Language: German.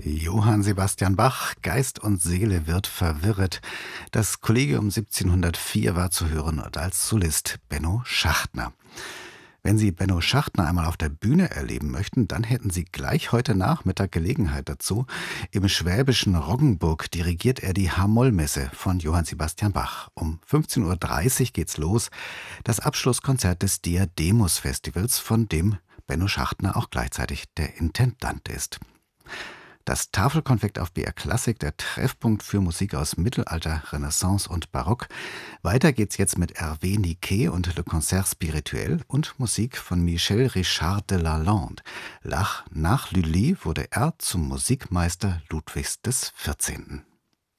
Johann Sebastian Bach, Geist und Seele wird verwirret. Das Kollegium 1704 war zu hören und als Solist Benno Schachtner. Wenn Sie Benno Schachtner einmal auf der Bühne erleben möchten, dann hätten Sie gleich heute Nachmittag Gelegenheit dazu. Im schwäbischen Roggenburg dirigiert er die H-Moll-Messe von Johann Sebastian Bach. Um 15:30 Uhr geht's los. Das Abschlusskonzert des Diademus-Festivals, von dem Benno Schachtner auch gleichzeitig der Intendant ist. Das Tafelkonfekt auf BR Klassik, der Treffpunkt für Musik aus Mittelalter, Renaissance und Barock. Weiter geht's jetzt mit Hervé Niquet und Le Concert Spirituel und Musik von Michel Richard de Lalande. Nach Lully wurde er zum Musikmeister Ludwigs des 14.